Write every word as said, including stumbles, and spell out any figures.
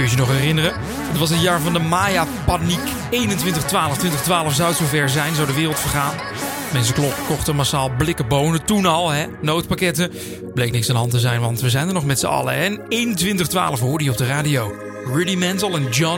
Kun je je nog herinneren? Het was het jaar van de Maya-paniek. eenentwintig twaalf, twintig twaalf zou het zover zijn, zou de wereld vergaan. Mensen kochten massaal blikken bonen, toen al, hè? Noodpakketten. Bleek niks aan de hand te zijn, want we zijn er nog met z'n allen. En eenentwintig twaalf hoorde je op de radio. Rudimental en John